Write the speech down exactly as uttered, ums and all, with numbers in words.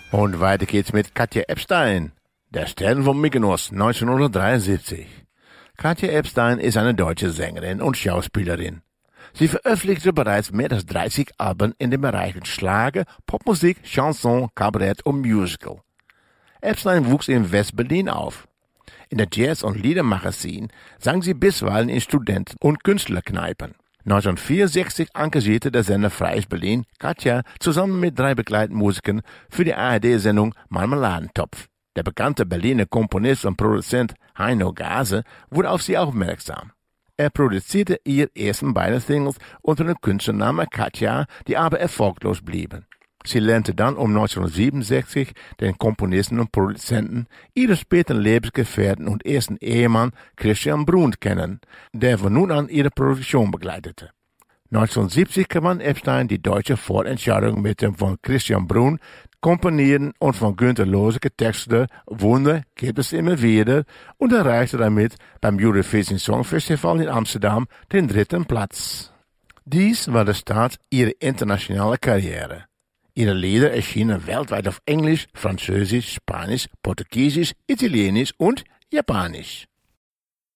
Und weiter geht's mit Katja Epstein, der Stern von Mykonos, neunzehnhundertdreiundsiebzig. Katja Epstein ist eine deutsche Sängerin und Schauspielerin. Sie veröffentlichte bereits mehr als dreißig Alben in den Bereichen Schlager, Popmusik, Chanson, Kabarett und Musical. Epstein wuchs in West-Berlin auf. In der Jazz- und Liedermagazin sang sie bisweilen in Studenten- und Künstlerkneipen. neunzehnhundertvierundsechzig engagierte der Sender Freies Berlin Katja zusammen mit drei Begleitmusikern für die A R D-Sendung Marmeladentopf. Der bekannte Berliner Komponist und Produzent Heino Gase wurde auf sie aufmerksam. Er produzierte ihre ersten beiden Singles unter dem Künstlernamen Katja, die aber erfolglos blieben. Sie lernte dann um neunzehnhundertsiebenundsechzig den Komponisten und Produzenten, ihren späteren Lebensgefährten und ersten Ehemann Christian Bruhn kennen, der von nun an ihre Produktion begleitete. neunzehnhundertsiebzig gewann Epstein die deutsche Vorentscheidung mit dem von Christian Bruhn komponierten und von Günter Lose getextete Wunder gibt es immer wieder und erreichte damit beim Eurovision Song Festival in Amsterdam den dritten Platz. Dies war der Start ihrer internationalen Karriere. Ihre Lieder erschienen weltweit auf Englisch, Französisch, Spanisch, Portugiesisch, Italienisch und Japanisch.